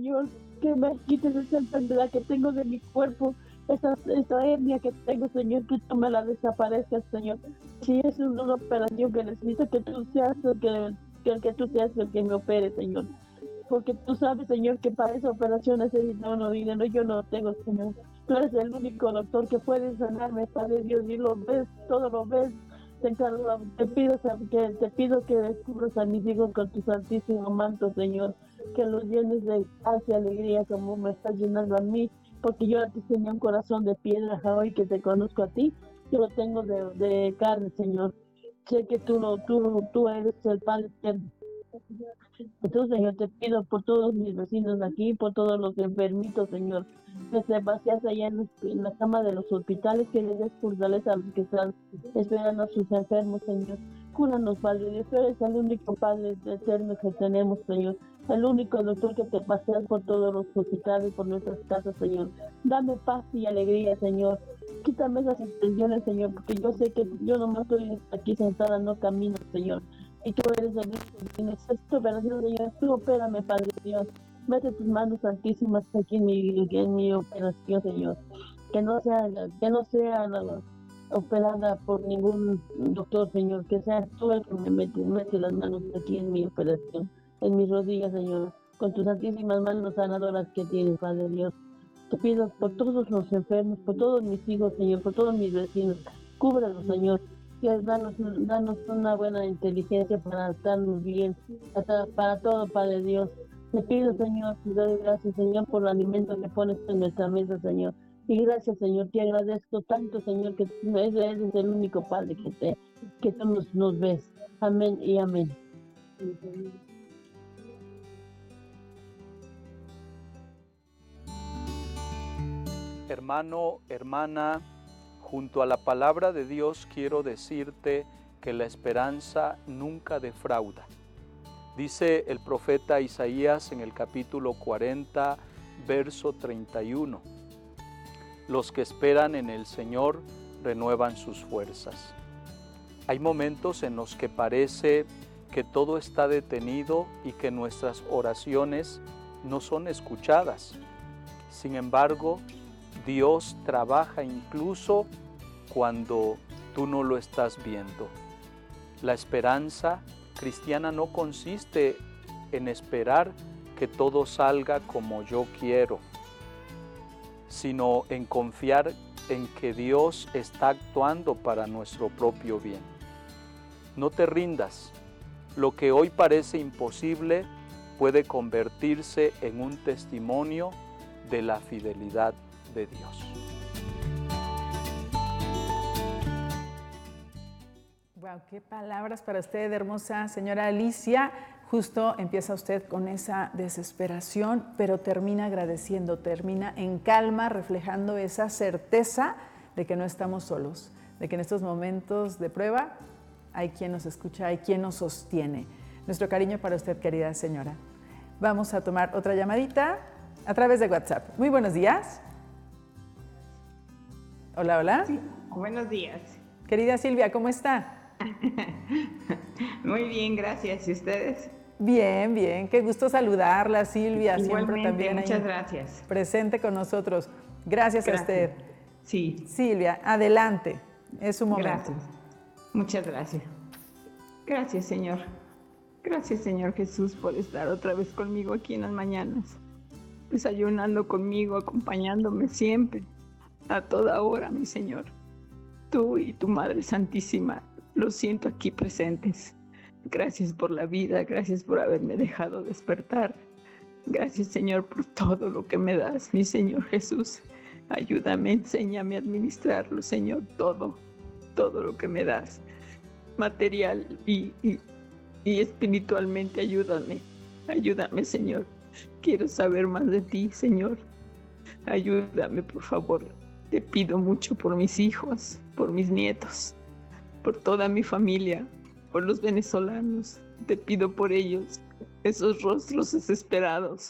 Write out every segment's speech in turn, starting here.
Señor, que me quites esa enfermedad que tengo de mi cuerpo, esa hernia que tengo, Señor, que tú me la desaparezcas, Señor. Si es una operación que necesito, que tú seas que tú seas el que me opere, Señor. Porque tú sabes, Señor, que para esa operación necesito uno dinero, yo no lo tengo, Señor. Tú eres el único doctor que puede sanarme, Padre Dios, y lo ves, todo lo ves. Te pido que descubras a mis hijos con tu santísimo manto, Señor, que los llenes de paz y alegría como me estás llenando a mí, porque yo a ti tenía un corazón de piedra, hoy que te conozco a ti, yo lo tengo de carne, Señor. Sé que tú eres el Padre eterno. Entonces, Señor, te pido por todos mis vecinos aquí, por todos los enfermitos, Señor, que se vacías allá en la cama de los hospitales, que les des fortaleza a los que están esperando a sus enfermos, Señor. Cúranos, Padre Dios, tú eres el único Padre eterno que tenemos, Señor. El único doctor que te paseas por todos los hospitales, por nuestras casas, Señor. Dame paz y alegría, Señor. Quítame esas intenciones, Señor, porque yo sé que yo nomás estoy aquí sentada, no camino, Señor. Y tú eres el único que necesito operación, Señor. Tú opérame, Padre Dios. Mete tus manos santísimas aquí en mi operación, Señor. Que no sea operada por ningún doctor, Señor. Que sea tú el que me mete las manos aquí en mi operación, en mis rodillas, Señor. Con tus santísimas manos sanadoras que tienes, Padre Dios. Te pido por todos los enfermos, por todos mis hijos, Señor, por todos mis vecinos. Cúbralos, Señor. Que danos una buena inteligencia para estarnos bien, para todo, Padre Dios. Te pido, Señor, te doy gracias, Señor, por el alimento que pones en nuestra mesa, Señor. Y gracias, Señor, te agradezco tanto, Señor, que eres el único Padre que tú nos ves. Amén y amén. Hermano, hermana, junto a la palabra de Dios quiero decirte que la esperanza nunca defrauda. Dice el profeta Isaías en el capítulo 40, verso 31. Los que esperan en el Señor renuevan sus fuerzas. Hay momentos en los que parece que todo está detenido y que nuestras oraciones no son escuchadas. Sin embargo, Dios trabaja incluso cuando tú no lo estás viendo. La esperanza cristiana no consiste en esperar que todo salga como yo quiero, sino en confiar en que Dios está actuando para nuestro propio bien. No te rindas. Lo que hoy parece imposible puede convertirse en un testimonio de la fidelidad de Dios. Wow, qué palabras para usted, hermosa señora Alicia. Justo empieza usted con esa desesperación, pero termina agradeciendo, termina en calma, reflejando esa certeza de que no estamos solos, de que en estos momentos de prueba hay quien nos escucha, hay quien nos sostiene. Nuestro cariño para usted, querida señora. Vamos a tomar otra llamadita a través de WhatsApp. Muy buenos días. Hola, hola. Sí, buenos días. Querida Silvia, ¿cómo está? Muy bien, gracias. ¿Y ustedes? Bien, bien. Qué gusto saludarla, Silvia. Igualmente, siempre también muchas ahí gracias. Presente con nosotros. Gracias a usted. Sí. Silvia, adelante. Es su momento. Gracias. Muchas gracias. Gracias, Señor. Gracias, Señor Jesús, por estar otra vez conmigo aquí en las mañanas. Desayunando conmigo, acompañándome siempre, a toda hora, mi Señor. Tú y tu Madre Santísima, los siento aquí presentes. Gracias por la vida, gracias por haberme dejado despertar. Gracias, Señor, por todo lo que me das, mi Señor Jesús. Ayúdame, enséñame a administrarlo, Señor, todo lo que me das. Material y espiritualmente, ayúdame, Señor. Quiero saber más de ti, Señor. Ayúdame, por favor. Te pido mucho por mis hijos, por mis nietos, por toda mi familia, por los venezolanos. Te pido por ellos, esos rostros desesperados.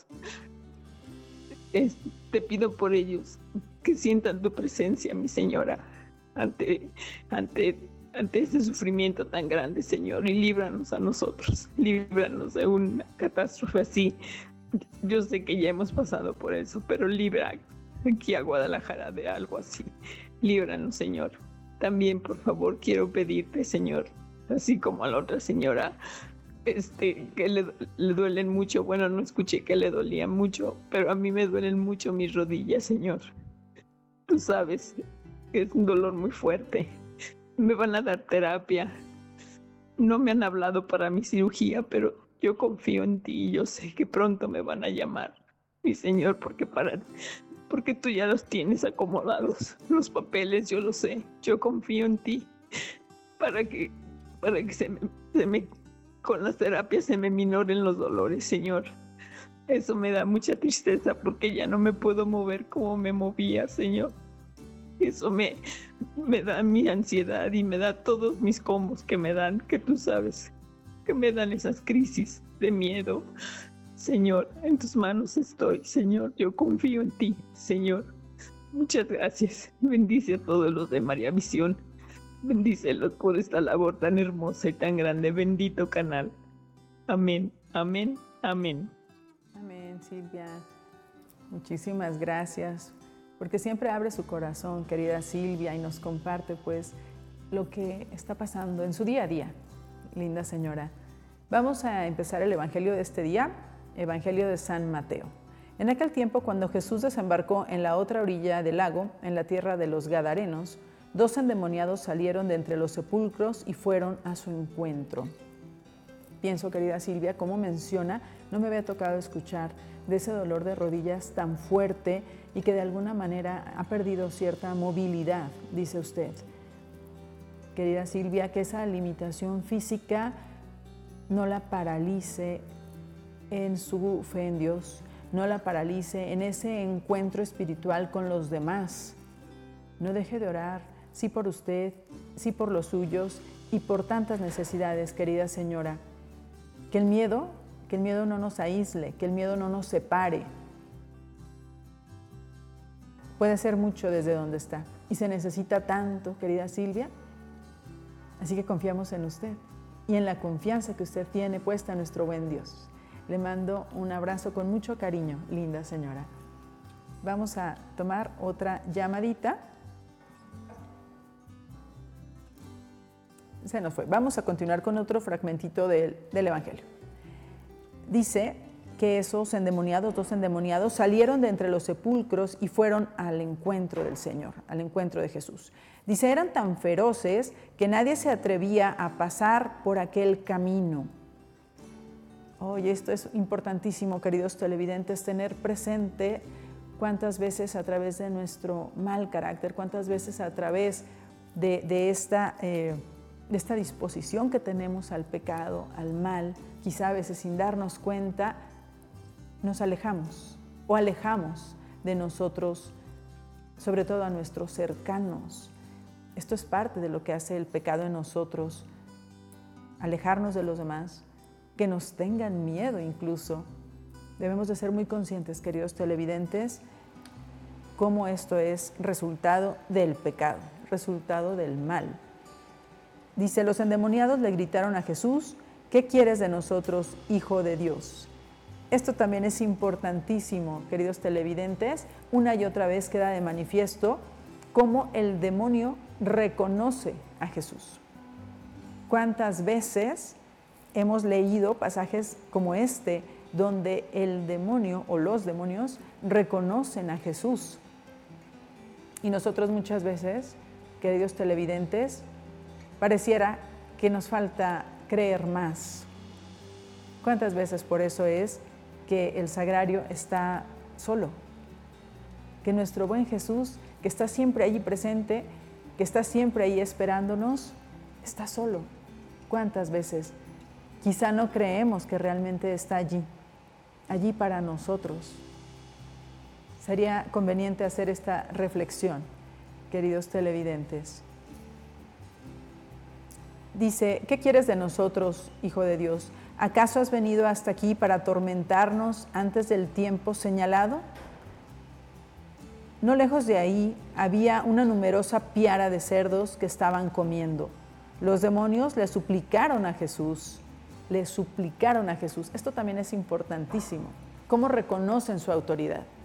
Te pido por ellos que sientan tu presencia, mi Señora, ante este sufrimiento tan grande, Señor, y líbranos a nosotros, líbranos de una catástrofe así, Yo sé que ya hemos pasado por eso, pero libra aquí a Guadalajara de algo así. Líbranos, Señor. También, por favor, quiero pedirte, Señor, así como a la otra señora, que le duelen mucho. Bueno, no escuché que le dolía mucho, pero a mí me duelen mucho mis rodillas, Señor. Tú sabes que es un dolor muy fuerte. Me van a dar terapia. No me han hablado para mi cirugía, pero yo confío en ti y yo sé que pronto me van a llamar, mi Señor, porque tú ya los tienes acomodados. Los papeles, yo lo sé. Yo confío en ti para que con las terapias se me minoren los dolores, Señor. Eso me da mucha tristeza porque ya no me puedo mover como me movía, Señor. Eso me da mi ansiedad y me da todos mis combos que me dan, que tú sabes, que me dan esas crisis de miedo. Señor, en tus manos estoy, Señor. Yo confío en ti, Señor. Muchas gracias. Bendice a todos los de María Visión. Bendícelos por esta labor tan hermosa y tan grande. Bendito canal. Amén, amén, amén. Amén, Silvia. Muchísimas gracias, porque siempre abre su corazón, querida Silvia, y nos comparte pues lo que está pasando en su día a día. Linda señora. Vamos a empezar el Evangelio de este día, Evangelio de San Mateo. En aquel tiempo, cuando Jesús desembarcó en la otra orilla del lago, en la tierra de los Gadarenos, 2 endemoniados salieron de entre los sepulcros y fueron a su encuentro. Pienso, querida Silvia, cómo menciona, no me había tocado escuchar de ese dolor de rodillas tan fuerte y que de alguna manera ha perdido cierta movilidad, dice usted. Querida Silvia, que esa limitación física no la paralice en su fe en Dios, no la paralice en ese encuentro espiritual con los demás. No deje de orar, sí por usted, sí por los suyos y por tantas necesidades, querida señora. Que el miedo no nos aísle, que el miedo no nos separe. Puede ser mucho desde donde está y se necesita tanto, querida Silvia. Así que confiamos en usted y en la confianza que usted tiene puesta en nuestro buen Dios. Le mando un abrazo con mucho cariño, linda señora. Vamos a tomar otra llamadita. Se nos fue. Vamos a continuar con otro fragmentito del Evangelio. Dice que esos endemoniados, 2 endemoniados, salieron de entre los sepulcros y fueron al encuentro del Señor, al encuentro de Jesús. Dice, eran tan feroces que nadie se atrevía a pasar por aquel camino. Oye, esto es importantísimo, queridos televidentes, tener presente cuántas veces a través de nuestro mal carácter, cuántas veces a través de esta disposición que tenemos al pecado, al mal, quizá a veces sin darnos cuenta, nos alejamos o alejamos de nosotros, sobre todo a nuestros cercanos. Esto es parte de lo que hace el pecado en nosotros, alejarnos de los demás, que nos tengan miedo incluso. Debemos de ser muy conscientes, queridos televidentes, cómo esto es resultado del pecado, resultado del mal. Dice, los endemoniados le gritaron a Jesús, ¿qué quieres de nosotros, Hijo de Dios? Esto también es importantísimo, queridos televidentes. Una y otra vez queda de manifiesto cómo el demonio reconoce a Jesús. ¿Cuántas veces hemos leído pasajes como este, donde el demonio o los demonios reconocen a Jesús? Y nosotros muchas veces, queridos televidentes, pareciera que nos falta creer más. ¿Cuántas veces por eso es que el sagrario está solo? Que nuestro buen Jesús, que está siempre allí presente, que está siempre ahí esperándonos, está solo. ¿Cuántas veces? Quizá no creemos que realmente está allí para nosotros. Sería conveniente hacer esta reflexión, queridos televidentes. Dice, ¿qué quieres de nosotros, Hijo de Dios? ¿Acaso has venido hasta aquí para atormentarnos antes del tiempo señalado? No lejos de ahí había una numerosa piara de cerdos que estaban comiendo. Los demonios le suplicaron a Jesús. Esto también es importantísimo. ¿Cómo reconocen su autoridad?